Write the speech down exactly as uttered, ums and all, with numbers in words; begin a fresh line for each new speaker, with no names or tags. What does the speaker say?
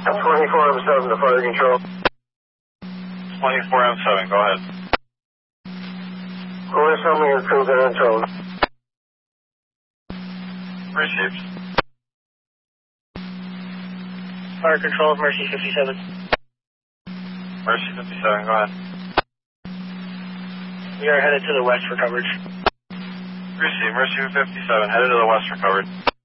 twenty-four M seven to fire control.
twenty-four M seven, go ahead.
We're assuming your crew's in tone.
Received.
Fire control of Mercy fifty-seven.
Mercy fifty-seven, go ahead.
We are headed to the west for coverage.
Received. Mercy fifty-seven, headed to the west for coverage.